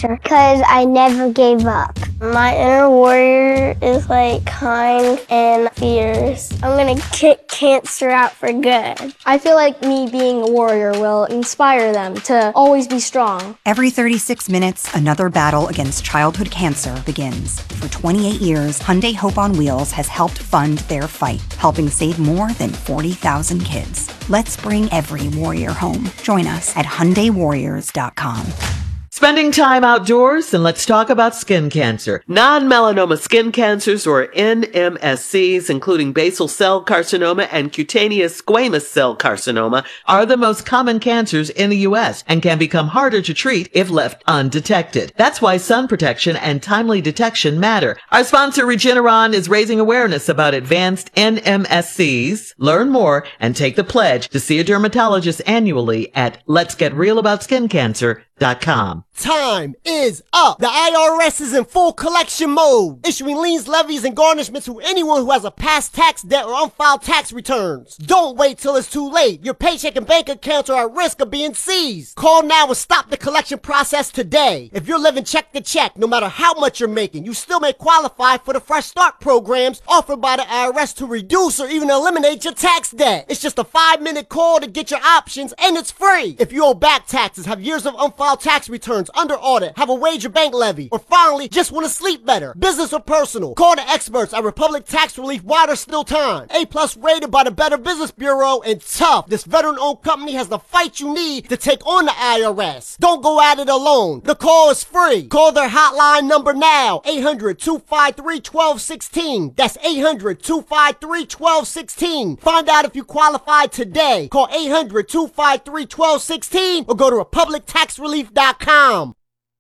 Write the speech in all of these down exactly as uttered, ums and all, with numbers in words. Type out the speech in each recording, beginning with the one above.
cancer because I never gave up. My inner warrior is like kind and fierce. I'm gonna kick cancer out for good. I feel like me being a warrior will inspire them to always be strong. Every thirty-six minutes, another battle against childhood cancer begins. For twenty-eight years, Hyundai Hope on Wheels has helped fund their fight, helping save more than forty thousand kids. Let's bring every warrior home. Join us at Hyundai Warriors dot com. Spending time outdoors, and let's talk about skin cancer. Non-melanoma skin cancers, or N M S Cs, including basal cell carcinoma and cutaneous squamous cell carcinoma, are the most common cancers in the U S and can become harder to treat if left undetected. That's why sun protection and timely detection matter. Our sponsor, Regeneron, is raising awareness about advanced N M S Cs. Learn more and take the pledge to see a dermatologist annually at lets get real about skin cancer dot com. Time is up. The I R S is in full collection mode, issuing liens, levies, and garnishments to anyone who has a past tax debt or unfiled tax returns. Don't wait till it's too late. Your paycheck and bank accounts are at risk of being seized. Call now and stop the collection process today. If you're living check to check, no matter how much you're making, you still may qualify for the Fresh Start programs offered by the I R S to reduce or even eliminate your tax debt. It's just a five-minute call to get your options, and it's free. If you owe back taxes, have years of unfiled tax returns, under audit, have a wage or bank levy, or finally just want to sleep better, business or personal, call the experts at Republic Tax Relief while there's still time. A plus rated by the Better Business Bureau, and tough. This veteran-owned company has the fight you need to take on the I R S. Don't go at it alone. The call is free. Call their hotline number now, eight hundred, two five three, one two one six. That's eight hundred, two five three, one two one six. Find out if you qualify today. Call eight hundred, two five three, one two one six or go to Republic Tax Relief dot com.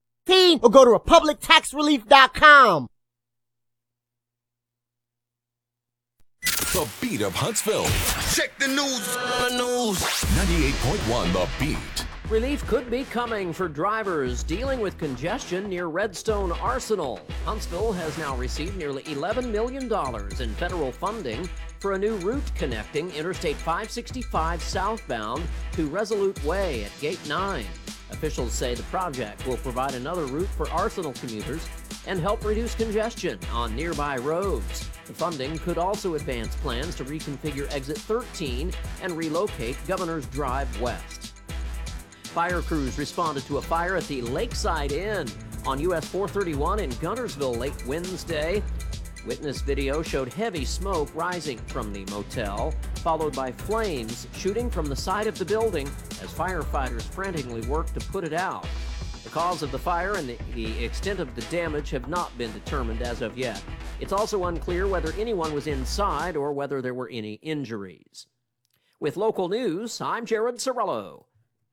Or go to Republic Tax Relief dot com. The Beat of Huntsville. Check the news. The news. ninety-eight point one The Beat. Relief could be coming for drivers dealing with congestion near Redstone Arsenal. Huntsville has now received nearly eleven million dollars in federal funding for a new route connecting Interstate five sixty-five southbound to Resolute Way at Gate nine. Officials say the project will provide another route for Arsenal commuters and help reduce congestion on nearby roads. The funding could also advance plans to reconfigure Exit thirteen and relocate Governor's Drive West. Fire crews responded to a fire at the Lakeside Inn on U S four thirty-one in Guntersville late Wednesday. Witness video showed heavy smoke rising from the motel, followed by flames shooting from the side of the building as firefighters frantically worked to put it out. The cause of the fire and the, the extent of the damage have not been determined as of yet. It's also unclear whether anyone was inside or whether there were any injuries. With local news, I'm Jared Sorello.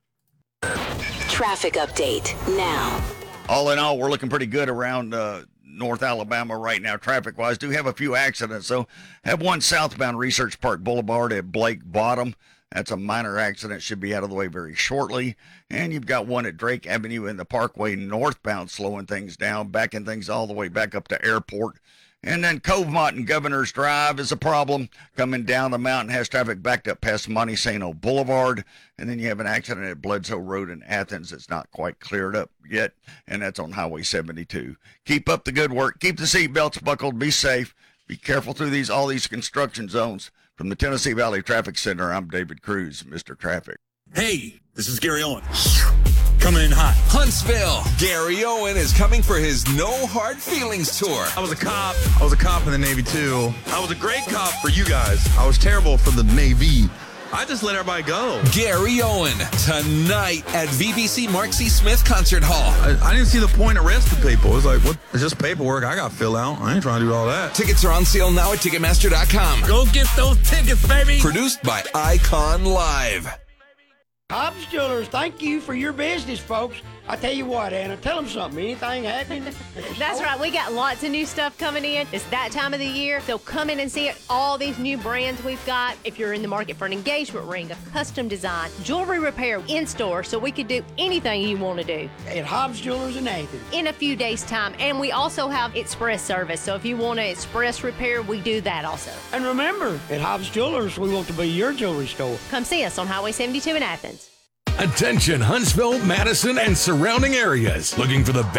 Traffic update now. All in all, we're looking pretty good around uh, North Alabama right now, traffic-wise. Do have a few accidents, so have one southbound Research Park Boulevard at Blake Bottom. That's a minor accident, should be out of the way very shortly. And you've got one at Drake Avenue in the Parkway northbound, slowing things down, backing things all the way back up to Airport. And then Covemont and Governor's Drive is a problem. Coming down the mountain has traffic backed up past Monte Sano Boulevard. And then you have an accident at Bledsoe Road in Athens that's not quite cleared up yet, and that's on Highway seventy-two. Keep up the good work. Keep the seatbelts buckled. Be safe. Be careful through these all these construction zones. From the Tennessee Valley Traffic Center, I'm David Cruz, Mister Traffic. Hey, this is Gary Owen. Coming in hot. Huntsville. Gary Owen is coming for his No Hard Feelings tour. I was a cop. I was a cop in the Navy, too. I was a great cop for you guys. I was terrible for the Navy. I just let everybody go. Gary Owen, tonight at V B C Mark C. Smith Concert Hall. I, I didn't see the point of arresting people. It was like, what? It's just paperwork I got to fill out. I ain't trying to do all that. Tickets are on sale now at Ticketmaster dot com. Go get those tickets, baby. Produced by Icon Live. Hobbs Jewelers, thank you for your business, folks. I tell you what, Anna, tell them something. Anything happening? That's right. We got lots of new stuff coming in. It's that time of the year. So come in and see it. All these new brands we've got. If you're in the market for an engagement ring, a custom design, jewelry repair in store, so we could do anything you want to do. At Hobbs Jewelers in Athens. In a few days' time. And we also have express service. So if you want an express repair, we do that also. And remember, at Hobbs Jewelers, we want to be your jewelry store. Come see us on Highway seventy-two in Athens. Attention Huntsville, Madison, and surrounding areas. Looking for the